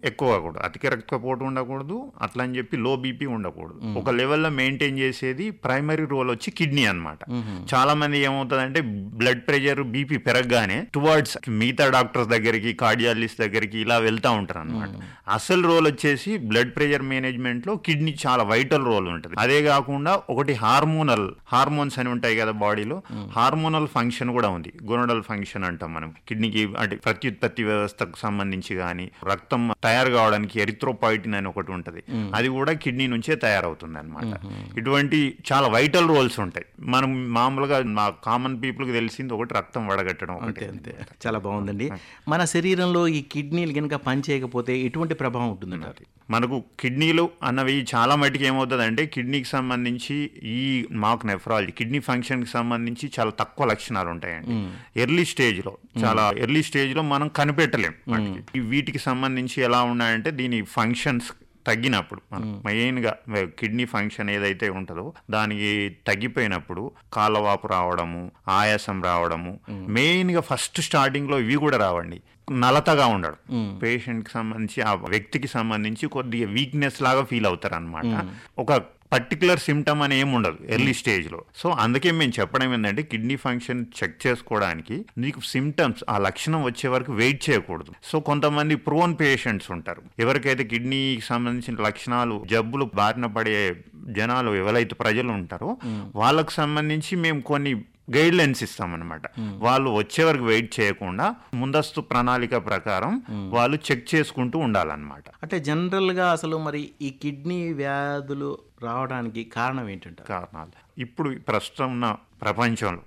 ఎక్కువ కూడా అధిక రక్తపోటు ఉండకూడదు, అట్లా అని చెప్పి లో బీపీ ఉండకూడదు. ఒక లెవెల్లో మెయింటైన్ చేసేది ప్రైమరీ రోల్ వచ్చి కిడ్నీ అనమాట. చాలా మంది ఏమవుతుందంటే బ్లడ్ ప్రెషర్ బీపీ పెరగగానే టువర్డ్స్ మిగతా డాక్టర్స్ దగ్గరికి, కార్డియాలజిస్ట్ దగ్గరికి ఇలా వెళ్తా ఉంటారు అనమాట. అసలు రోల్ వచ్చేసి బ్లడ్ ప్రెషర్ మేనేజ్మెంట్ లో కిడ్నీ చాలా వైటల్ రోల్ ఉంటుంది. అదే కాకుండా ఒకటి హార్మోన్స్ అని ఉంటాయి కదా బాడీలో, హార్మోనల్ ఫంక్షన్ కూడా ఉంది. గోనడల్ ఫంక్షన్ అంటాం మనం. కిడ్నీకి అంటే ప్రత్యుత్పత్తి వ్యవస్థకు సంబంధించి కానీ రక్తం తయారు కావడానికి ఎరిథ్రోపాయిటిన్ అని ఒకటి ఉంటుంది, అది కూడా కిడ్నీ నుంచే తయారవుతుంది అనమాట. ఇటువంటి చాలా వైటల్ రోల్స్ ఉంటాయి. మనం మామూలుగా మా కామన్ పీపుల్ కి తెలిసింది ఒకటి రక్తం వడగట్టడం. అంతే. చాలా బాగుందండి. మన శరీరంలో ఈ కిడ్నీలు కనుక పనిచేయకపోతే ఎటువంటి ప్రభావం ఉంటుందంటారు? మనకు కిడ్నీలు అన్నవి చాలా మటుకు ఏమవుతుందంటే కిడ్నీకి సంబంధించి ఈ మాకు నెఫ్రాలజీ కిడ్నీ ఫంక్షన్కి సంబంధించి చాలా తక్కువ లక్షణాలు ఉంటాయండి. ఎర్లీ స్టేజ్లో మనం కనిపెట్టలేం. వీటికి సంబంధించి ఎలా ఉన్నాయంటే దీని ఫంక్షన్స్ తగ్గినప్పుడు, మెయిన్గా కిడ్నీ ఫంక్షన్ ఏదైతే ఉంటుందో దానికి తగ్గిపోయినప్పుడు కాళ్ళవాపు రావడము, ఆయాసం రావడము, మెయిన్గా ఫస్ట్ స్టార్టింగ్లో ఇవి కూడా రావండి. నలతగా ఉండడం, పేషెంట్కి సంబంధించి ఆ వ్యక్తికి సంబంధించి కొద్దిగా వీక్నెస్ లాగా ఫీల్ అవుతారు అనమాట. ఒక పర్టికులర్ సిమ్టమ్ అని ఏమి ఉండదు ఎర్లీ స్టేజ్లో. సో అందుకే మేము చెప్పడం ఏంటంటే కిడ్నీ ఫంక్షన్ చెక్ చేసుకోవడానికి నీకు సిమ్టమ్స్ ఆ లక్షణం వచ్చే వరకు వెయిట్ చేయకూడదు. సో కొంతమంది ప్రోన్ పేషెంట్స్ ఉంటారు, ఎవరికైతే కిడ్నీకి సంబంధించిన లక్షణాలు జబ్బులు బారిన పడే జనాలు ఎవరైతే ప్రజలు ఉంటారో వాళ్ళకు సంబంధించి మేము కొన్ని గైడ్ లైన్స్ ఇస్తామన్నమాట. వాళ్ళు వచ్చే వరకు వెయిట్ చేయకుండా ముందస్తు ప్రణాళిక ప్రకారం వాళ్ళు చెక్ చేసుకుంటూ ఉండాలన్నమాట. అంటే జనరల్గా అసలు మరి ఈ కిడ్నీ వ్యాధులు రావడానికి కారణం ఏంటంటే? కారణాలు ఇప్పుడు ప్రస్తుతం ఉన్న ప్రపంచంలో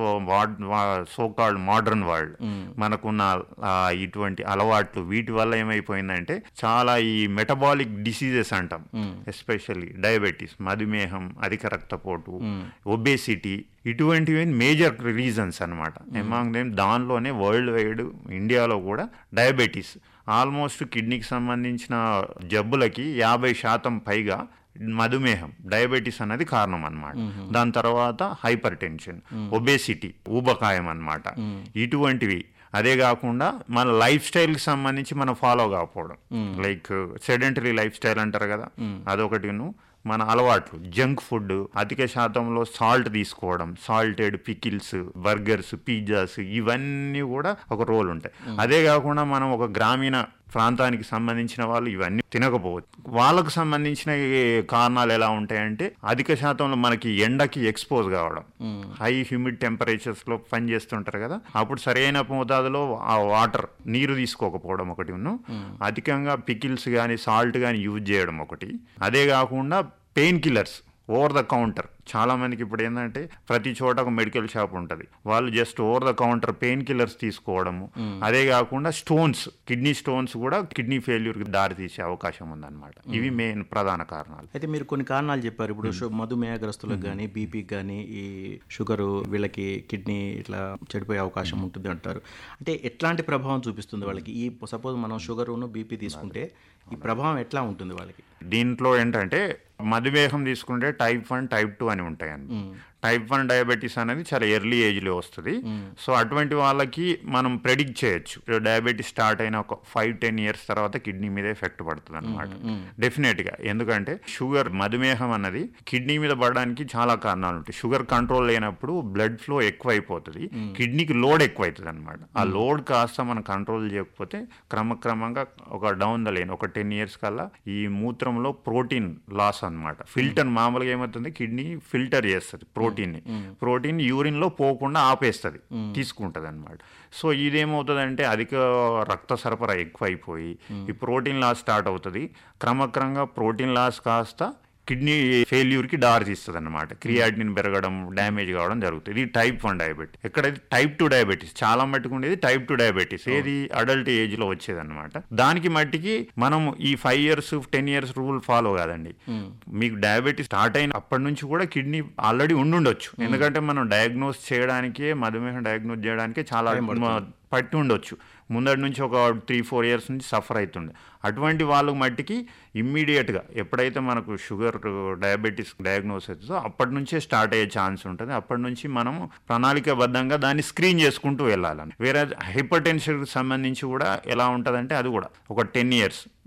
సో కాల్డ్ మోడర్న్ వరల్డ్ మనకున్న ఇటువంటి అలవాట్లు వీటి వల్ల ఏమైపోయిందంటే చాలా ఈ మెటబాలిక్ డిసీజెస్ అంటాం, ఎస్పెషల్లీ డయాబెటీస్, మధుమేహం, అధిక రక్తపోటు, ఒబేసిటీ, ఇటువంటివి మేజర్ రీజన్స్ అనమాట. ఎమాంగ్ దేమ్ దానిలోనే వరల్డ్ వైడ్ ఇండియాలో కూడా డయాబెటీస్ ఆల్మోస్ట్ కిడ్నీకి సంబంధించిన జబ్బులకి 50% పైగా మధుమేహం, డయాబెటీస్ అనేది కారణం అనమాట. దాని తర్వాత హైపర్ టెన్షన్, ఒబేసిటీ, ఊబకాయం అనమాట, ఇటువంటివి. అదే కాకుండా మన లైఫ్ స్టైల్కి సంబంధించి మనం ఫాలో కాకపోవడం, లైక్ సెడెంటరీ లైఫ్ స్టైల్ అంటారు కదా, అదొకటిను. మన అలవాట్లు జంక్ ఫుడ్, అధిక శాతంలో సాల్ట్ తీసుకోవడం, సాల్టెడ్ పికిల్స్, బర్గర్స్, పిజ్జాస్, ఇవన్నీ కూడా ఒక రోల్ ఉంటాయి. అదే కాకుండా మనం ఒక గ్రామీణ ప్రాంతానికి సంబంధించిన వాళ్ళు ఇవన్నీ తినకపోవచ్చు. వాళ్ళకు సంబంధించిన కారణాలు ఎలా ఉంటాయంటే అధిక శాతంలో మనకి ఎండకి ఎక్స్పోజ్ కావడం, హై హ్యూమిడ్ టెంపరేచర్స్ లో పని చేస్తుంటారు కదా, అప్పుడు సరైన మోతాదులో ఆ వాటర్ నీరు తీసుకోకపోవడం ఒకటి, అధికంగా పికిల్స్ కానీ సాల్ట్ కానీ యూజ్ చేయడం ఒకటి. అదే కాకుండా pain killers over the counter. చాలా మందికి ఇప్పుడు ఏంటంటే ప్రతి చోట ఒక మెడికల్ షాప్ ఉంటుంది, వాళ్ళు just over the counter pain killers తీసుకోవడము. అదే కాకుండా స్టోన్స్, కిడ్నీ స్టోన్స్ కూడా కిడ్నీ ఫెయిల్యూర్కి దారి తీసే అవకాశం ఉందన్నమాట. ఇవి మెయిన్ ప్రధాన కారణాలు. అయితే మీరు కొన్ని కారణాలు చెప్పారు. ఇప్పుడు మధుమేహగ్రస్తులకు కానీ, బీపీకి కానీ, ఈ షుగరు, వీళ్ళకి కిడ్నీ ఇట్లా చెడిపోయే అవకాశం ఉంటుంది అంటారు. అంటే ఎట్లాంటి ప్రభావం చూపిస్తుంది వాళ్ళకి? ఈ సపోజ్ మనం షుగరును బీపీ తీసుకుంటే ఈ ప్రభావం ఎట్లా ఉంటుంది వాళ్ళకి? దీంట్లో ఏంటంటే మధుమేహం తీసుకుంటే టైప్ 1, టైప్ 2 అని ఉంటాయండి. టైప్ 1 డయాబెటీస్ అనేది చాలా ఎర్లీ ఏజ్లో వస్తుంది. సో అటువంటి వాళ్ళకి మనం ప్రెడిక్ట్ చేయొచ్చు, డయాబెటీస్ స్టార్ట్ అయిన ఒక 5-10 ఇయర్స్ తర్వాత కిడ్నీ మీద ఎఫెక్ట్ పడుతుంది అనమాట డెఫినెట్గా. ఎందుకంటే షుగర్, మధుమేహం అన్నది కిడ్నీ మీద పడడానికి చాలా కారణాలు ఉంటాయి. షుగర్ కంట్రోల్ లేనప్పుడు బ్లడ్ ఫ్లో ఎక్కువ అయిపోతుంది, కిడ్నీకి లోడ్ ఎక్కువ అవుతుంది అనమాట. ఆ లోడ్ కాస్త మనం కంట్రోల్ చేయకపోతే క్రమక్రమంగా ఒక డౌన్ ద లైన్ ఒక 10 ఇయర్స్ కల్లా ఈ మూత్రంలో ప్రోటీన్ లాస్ అనమాట. ఫిల్టర్ మామూలుగా ఏమవుతుంది, కిడ్నీ ఫిల్టర్ చేస్తుంది ప్రోటీన్ యూరిన్ లో పోకుండా ఆపేస్తుంది, తీసుకుంటుంది అనమాట. సో ఇదేమవుతుందంటే అధిక రక్త సరఫరా ఎక్కువ అయిపోయి ఈ ప్రోటీన్ లాస్ స్టార్ట్ అవుతుంది. క్రమక్రమంగా ప్రోటీన్ లాస్ కాస్త కిడ్నీ ఫెయిల్యూర్కి దారి తీస్తుంది అనమాట. క్రియాటినిన్ పెరగడం, డ్యామేజ్ కావడం జరుగుతుంది. ఇది టైప్ 1 డయాబెటీస్. ఎక్కడైతే టైప్ 2 డయాబెటీస్ చాలా మట్టుకు ఉండేది టైప్ 2 డయాబెటీస్, ఏది అడల్ట్ ఏజ్ లో వచ్చేది అనమాట. దానికి మట్టికి మనం ఈ 5 ఇయర్స్ 10 ఇయర్స్ రూల్ ఫాలో కాదండి. మీకు డయాబెటీస్ స్టార్ట్ అయిన అప్పటి నుంచి కూడా కిడ్నీ ఆల్రెడీ ఉండుండొచ్చు. ఎందుకంటే మనం డయాగ్నోస్ చేయడానికే, మధుమేహం డయాగ్నోస్ చేయడానికే చాలా పట్టి ఉండొచ్చు. ముందటి నుంచి ఒక 3-4 ఇయర్స్ నుంచి సఫర్ అవుతుండే. అటువంటి వాళ్ళకి మట్టికి ఇమ్మీడియట్గా ఎప్పుడైతే మనకు షుగర్, డయాబెటీస్ డయాగ్నోస్ అవుతుందో అప్పటి నుంచే స్టార్ట్ అయ్యే ఛాన్స్ ఉంటుంది. అప్పటి నుంచి మనం ప్రణాళికాబద్ధంగా దాన్ని స్క్రీన్ చేసుకుంటూ వెళ్ళాలని. వేరే హైపర్ టెన్షన్కి సంబంధించి కూడా ఎలా ఉంటుందంటే అది కూడా ఒక 10 ఇయర్స్